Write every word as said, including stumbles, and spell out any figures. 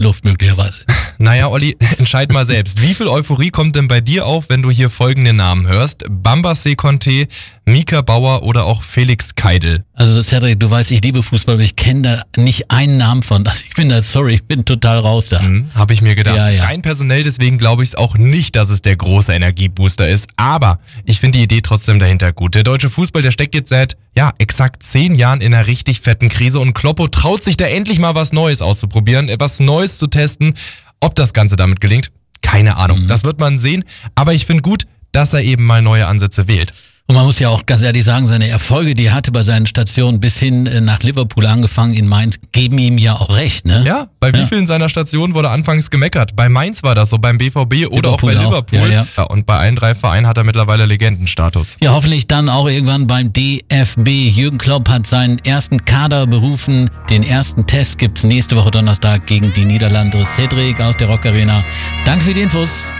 Luft möglicherweise. Naja, Olli, entscheid mal selbst. Wie viel Euphorie kommt denn bei dir auf, wenn du hier folgende Namen hörst? Bambace Conte, Mika Bauer oder auch Felix Keidel? Also Cedric, du weißt, ich liebe Fußball, aber ich kenne da nicht einen Namen von. Also ich bin da, sorry, ich bin total raus da. Hm, Habe ich mir gedacht. Ja, ja. Rein personell, deswegen glaube ich es auch nicht, dass es der große Energiebooster ist. Aber ich finde die Idee trotzdem dahinter gut. Der deutsche Fußball, der steckt jetzt seit, ja, exakt zehn Jahren in einer richtig fetten Krise und Kloppo traut sich da endlich mal was Neues auszuprobieren, etwas Neues zu testen. Ob das Ganze damit gelingt, keine Ahnung. Mhm. Das wird man sehen. Aber ich finde gut, dass er eben mal neue Ansätze wählt. Und man muss ja auch ganz ehrlich sagen, seine Erfolge, die er hatte bei seinen Stationen bis hin nach Liverpool angefangen in Mainz, geben ihm ja auch recht, ne? Ja, bei wie ja. vielen seiner Stationen wurde anfangs gemeckert? Bei Mainz war das so, beim B V B oder Liverpool auch bei Liverpool. Auch. Ja, ja. Und bei allen drei Vereinen hat er mittlerweile Legendenstatus. Ja, hoffentlich dann auch irgendwann beim D F B. Jürgen Klopp hat seinen ersten Kader berufen. Den ersten Test gibt's nächste Woche Donnerstag gegen die Niederlande. Cedric aus der Rock Arena. Danke für die Infos.